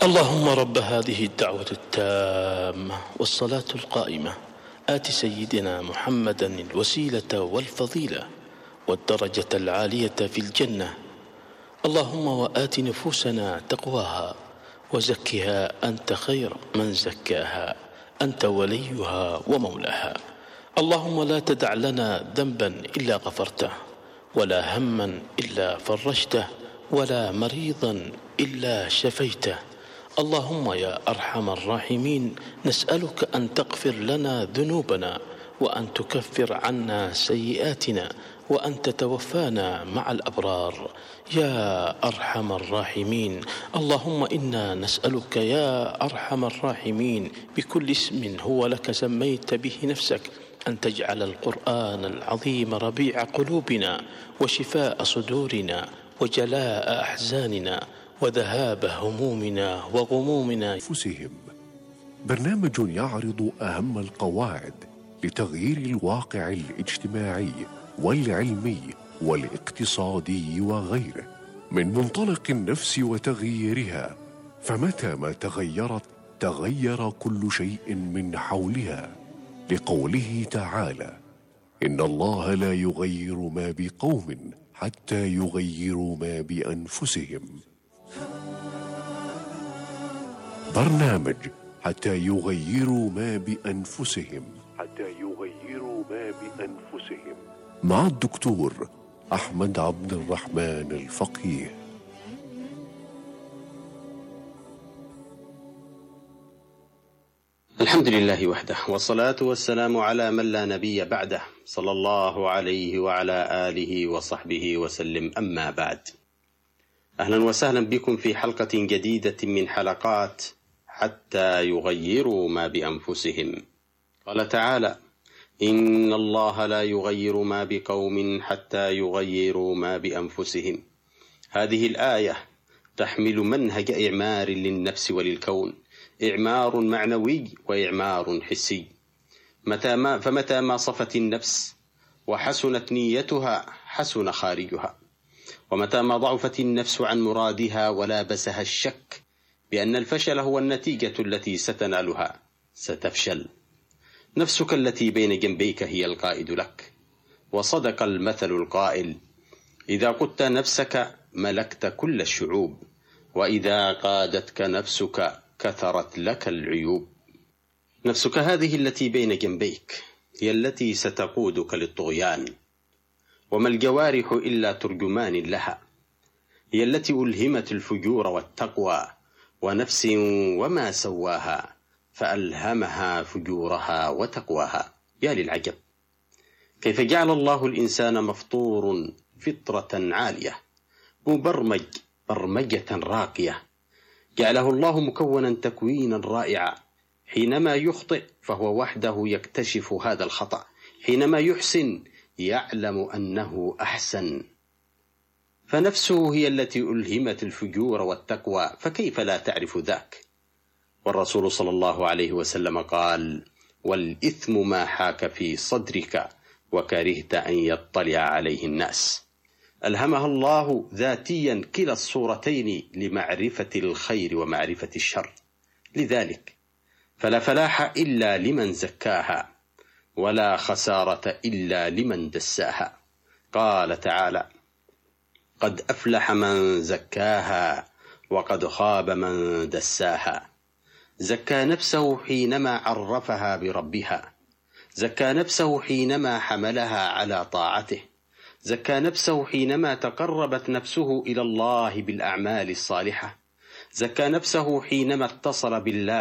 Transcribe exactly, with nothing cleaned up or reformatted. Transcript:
اللهم رب هذه الدعوة التامة والصلاة القائمة آت سيدنا محمدا الوسيلة والفضيلة والدرجة العالية في الجنة. اللهم وآت نفوسنا تقواها وزكها أنت خير من زكاها، أنت وليها ومولاها. اللهم لا تدع لنا ذنبا إلا غفرته، ولا هما إلا فرجته، ولا مريضا إلا شفيته. اللهم يا أرحم الراحمين، نسألك أن تغفر لنا ذنوبنا، وأن تكفر عنا سيئاتنا، وأن تتوفانا مع الأبرار يا أرحم الراحمين. اللهم إنا نسألك يا أرحم الراحمين بكل اسم هو لك سميت به نفسك أن تجعل القرآن العظيم ربيع قلوبنا وشفاء صدورنا وجلاء أحزاننا وذهاب همومنا وغمومنا. أنفسهم برنامج يعرض أهم القواعد لتغيير الواقع الاجتماعي والعلمي والاقتصادي وغيره من منطلق النفس وتغييرها، فمتى ما تغيرت تغير كل شيء من حولها، لقوله تعالى: إن الله لا يغير ما بقوم حتى يغيروا ما بأنفسهم. برنامج حتى يغيروا ما بأنفسهم حتى يغيروا ما بأنفسهم مع الدكتور أحمد عبد الرحمن الفقيه. الحمد لله وحده، والصلاة والسلام على من لا نبي بعده، صلى الله عليه وعلى آله وصحبه وسلم. أما بعد، أهلا وسهلا بكم في حلقة جديدة من حلقات حتى يغيروا ما بأنفسهم. قال تعالى: إن الله لا يغير ما بقوم حتى يغيروا ما بأنفسهم. هذه الآية تحمل منهج إعمار للنفس وللكون، إعمار معنوي وإعمار حسي. متى ما فمتى ما صفت النفس وحسنت نيتها حسن خارجها، ومتى ما ضعفت النفس عن مرادها ولابسها الشك بأن الفشل هو النتيجة التي ستنالها ستفشل. نفسك التي بين جنبيك هي القائد لك، وصدق المثل القائل: إذا قدت نفسك ملكت كل الشعوب، وإذا قادتك نفسك كثرت لك العيوب. نفسك هذه التي بين جنبيك هي التي ستقودك للطغيان، وما الجوارح إلا ترجمان لها. هي التي ألهمت الفجور والتقوى، ونفس وما سواها فألهمها فجورها وتقواها. يا للعجب، كيف جعل الله الإنسان مفطور فطرة عالية، مبرمج برمجة راقية. جعله الله مكونا تكوينا رائعا. حينما يخطئ فهو وحده يكتشف هذا الخطأ، حينما يحسن يعلم أنه أحسن. فنفسه هي التي ألهمت الفجور والتقوى، فكيف لا تعرف ذاك؟ والرسول صلى الله عليه وسلم قال: والإثم ما حاك في صدرك وكرهت أن يطلع عليه الناس. ألهمها الله ذاتيا كلا الصورتين لمعرفة الخير ومعرفة الشر. لذلك فلا فلاح إلا لمن زكاها، ولا خسارة إلا لمن دساها. قال تعالى: قد أفلح من زكاها وقد خاب من دساها. زكى نفسه حينما عرفها بربها، زكى نفسه حينما حملها على طاعته، زكى نفسه حينما تقربت نفسه إلى الله بالأعمال الصالحة، زكى نفسه حينما اتصل بالله